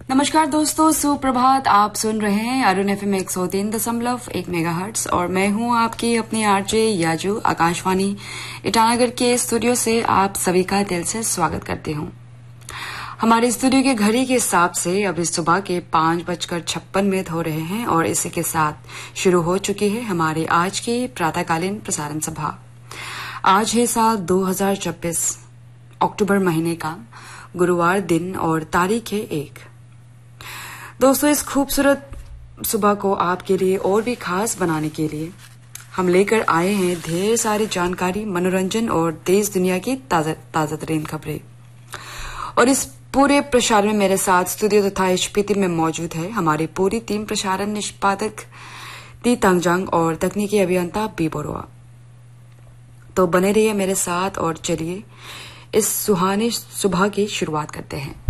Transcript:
नमस्कार दोस्तों, सुप्रभात। आप सुन रहे हैं अरुण FM 103.1 मेगाहर्ट्ज और मैं हूं आपकी अपनी आरजे याजू। आकाशवाणी ईटानगर के स्टूडियो से आप सभी का दिल से स्वागत करती हूं। हमारे स्टूडियो के घड़ी के हिसाब से अभी सुबह के 5:56 हो रहे हैं और इसी के साथ शुरू हो चुकी है हमारी आज की प्रातःकालीन प्रसारण सभा। आज है साल 2026 अक्टूबर महीने का गुरुवार दिन और तारीख है 1। दोस्तों, इस खूबसूरत सुबह को आपके लिए और भी खास बनाने के लिए हम लेकर आए हैं ढेर सारी जानकारी, मनोरंजन और देश दुनिया की ताजा तरीन खबरें। और इस पूरे प्रसारण में मेरे साथ स्टूडियो तथा स्पीति में मौजूद है हमारी पूरी टीम, प्रसारण निष्पादक टी तंगजांग और तकनीकी अभियंता बी बोरोआ। तो बने रहिए मेरे साथ और चलिए इस सुहानी सुबह की शुरुआत करते हैं।